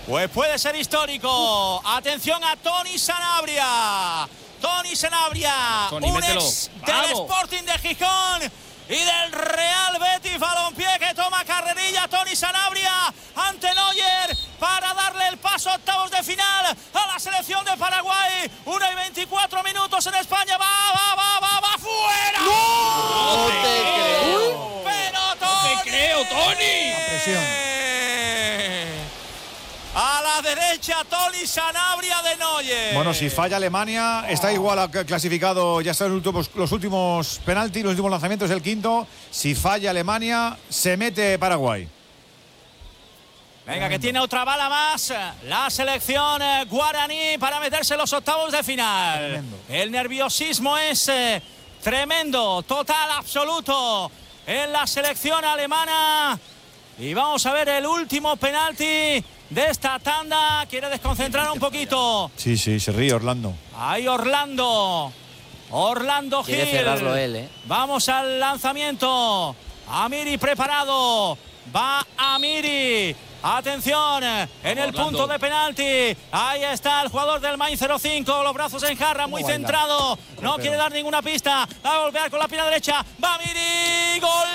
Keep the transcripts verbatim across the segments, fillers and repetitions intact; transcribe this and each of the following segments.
Pues puede ser histórico. Atención a Toni Sanabria. Toni Sanabria, Tony, un mételo. ex ¡Vamos! del Sporting de Gijón y del Real Betis Balompié, que toma carrerilla. Toni Sanabria ante Neuer para darle el paso a octavos de final a la selección de Paraguay. una y veinticuatro minutos en España. Va, va, va, va, va fuera. ¡No! No te creo. Pero Toni. ¡No te creo, Toni! La presión. A la derecha, Toni Sanabria de Neuer. Bueno, si falla Alemania, está igual a- clasificado, ya están los últimos, los últimos penaltis, los últimos lanzamientos, el quinto. Si falla Alemania, se mete Paraguay. Venga, que tiene otra bala más la selección eh, guaraní para meterse en los octavos de final. Tremendo. El nerviosismo es eh, tremendo, total, absoluto en la selección alemana. Y vamos a ver el último penalti de esta tanda. Quiere desconcentrar un poquito. Sí, sí, se ríe Orlando. Ahí Orlando. Orlando Gil. Quiere cerrarlo él, ¿eh? Vamos al lanzamiento. Amiri preparado. Va Amiri. Atención, en el punto de penalti. Ahí está el jugador del Mainz cero cinco. Los brazos en jarra, muy centrado. No quiere dar ninguna pista. Va a golpear con la pierna derecha. Va Amiri. Gol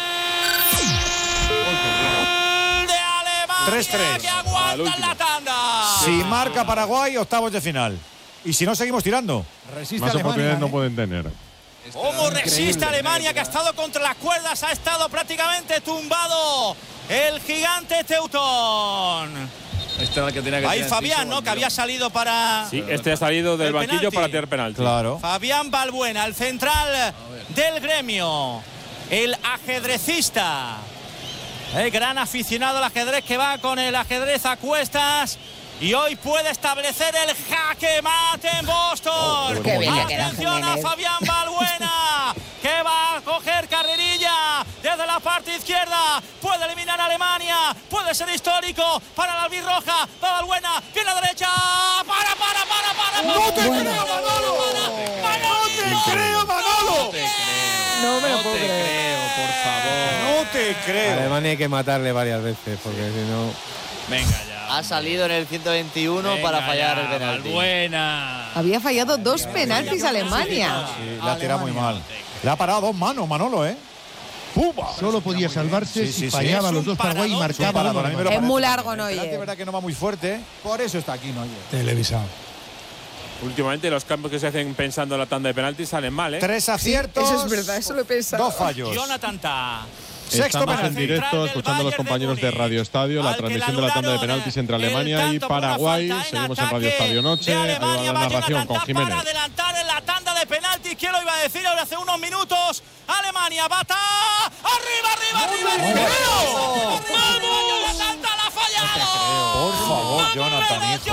de Alemania. tres tres. Que aguanta en la tanda. Si marca Paraguay, octavos de final. Y si no, seguimos tirando. Resiste Más Alemania, oportunidades no ¿eh? pueden tener. ¿Cómo resiste Alemania, que ha estado contra las cuerdas? Ha estado prácticamente tumbado el gigante Teutón. Este era el que tenía que Ahí tirar Fabián, el piso, ¿no? Que había salido para... Sí, este ha salido del El banquillo penalti. para tirar penalti. Claro. Fabián Balbuena, el central del gremio. El ajedrecista. El gran aficionado al ajedrez que va con el ajedrez a cuestas. Y hoy puede establecer el jaque mate en Boston. Qué bien le queda Atención a Jiménez. Fabián Balbuena, que va a coger carrerilla desde la parte izquierda. Puede eliminar a Alemania. Puede ser histórico para la albirroja. Va Balbuena, pierna derecha. Para, para, para, para. ¡No te para, creo, para, Manolo! para, ¡No te creo, Manolo! No te creo. No me lo No puedo te creer. creo, por favor. No te creo. Alemania hay que matarle varias veces, porque si no... Venga ya. Ha salido en el ciento veintiuno Venga para fallar ya, el penalti. Balbuena. Había fallado dos penaltis Alemania. Sí, la tira muy mal. Le ha parado dos manos, Manolo, ¿eh? ¡Pumba! Solo podía salvarse Sí, sí, si sí. fallaba Es los un dos Paraguay y paradón. Es un marcaba paradón, uno a mí me de lo Es parece muy también. largo, El penalti Neuer. Es verdad que no va muy fuerte. Por eso está aquí, Neuer. Televisado. Últimamente los cambios que se hacen pensando en la tanda de penaltis salen mal, ¿eh? Tres aciertos. Eso es verdad, eso lo he pensado. Dos fallos. Jonathan Ta. Sexto Estamos en penalti. directo escuchando a los compañeros de Radio Estadio la transmisión de la tanda de penaltis entre Alemania y Paraguay. Seguimos en Radio Estadio Noche. Ahí va la narración con Jiménez. Para adelantar en la tanda de penaltis. ¿Quién lo iba a decir ahora hace unos minutos? Alemania, bata. ¡Arriba, arriba, arriba! arriba! ¡Vamos! ¡Jonathan Ta la ha fallado! Por favor, Jonathan, hijo.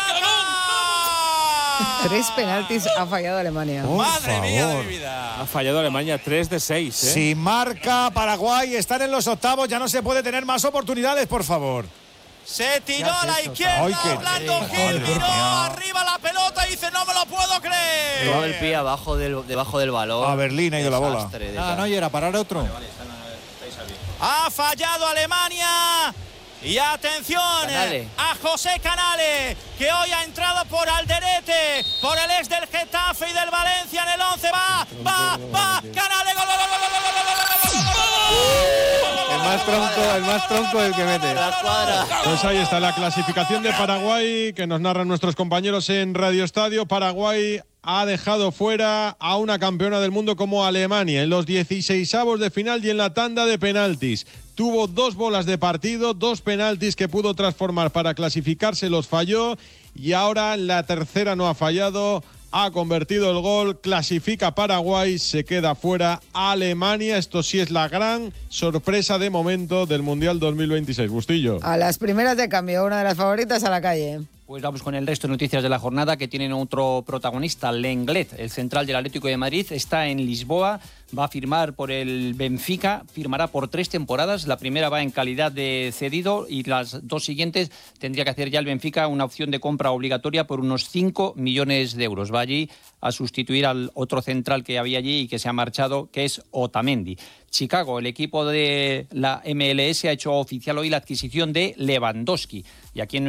Tres penaltis ha fallado Alemania. Por Madre mía de favor. mi vida. Ha fallado Alemania tres de seis, ¿eh? Si marca Paraguay, están en los octavos, ya no se puede tener más oportunidades, por favor. Se tiró a la izquierda, Ay, qué- Orlando Gil miró arriba la pelota y dice, no me lo puedo creer. Llevaba el pie abajo del, debajo del balón. A Berlín ha ido la bola. Desastre, Ah, desastre. no, y era parar otro. Ha fallado Alemania. Y atención Canale. a José Canale, que hoy ha entrado por Alderete, por el ex del Getafe y del Valencia en el once. Va, va, va. Canale, gol, gol, gol, gol, gol, gol, gol, gol, gol. El más tronco, el más tronco el que mete. La cuadra. Pues ahí está la clasificación de Paraguay que nos narran nuestros compañeros en Radio Estadio. Paraguay ha dejado fuera a una campeona del mundo como Alemania en los dieciseisavos de final y en la tanda de penaltis. Tuvo dos bolas de partido, dos penaltis que pudo transformar para clasificarse, los falló y ahora la tercera no ha fallado. Ha convertido el gol, clasifica Paraguay, se queda fuera Alemania. Esto sí es la gran sorpresa de momento del Mundial dos mil veintiséis. Bustillo. A las primeras de cambio, una de las favoritas a la calle. Pues vamos con el resto de noticias de la jornada que tienen otro protagonista, Lenglet, el central del Atlético de Madrid, está en Lisboa, va a firmar por el Benfica, firmará por tres temporadas, la primera va en calidad de cedido y las dos siguientes tendría que hacer ya el Benfica una opción de compra obligatoria por unos cinco millones de euros. Va allí a sustituir al otro central que había allí y que se ha marchado, que es Otamendi. Chicago, el equipo de la M L S, ha hecho oficial hoy la adquisición de Lewandowski y aquí en